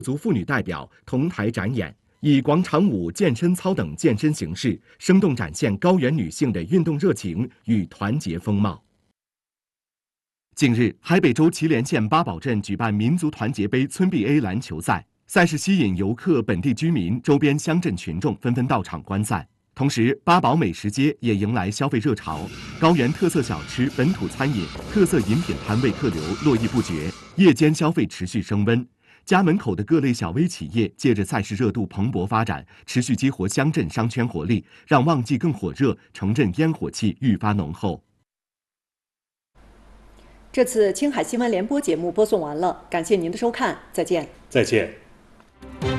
族妇女代表同台展演，以广场舞、健身操等健身形式，生动展现高原女性的运动热情与团结风貌。近日，海北州祁连县八堡镇举办民族团结杯村 BA 篮球赛，赛事吸引游客、本地居民、周边乡镇群众纷纷到场观赛。同时，八堡美食街也迎来消费热潮，高原特色小吃、本土餐饮、特色饮品摊位客流络绎不绝，夜间消费持续升温。家门口的各类小微企业借着赛事热度蓬勃发展，持续激活乡镇商圈活力，让旺季更火热，城镇烟火气愈发浓厚。 这次青海新闻联播节目播送完了，感谢您的收看，再见。 再见。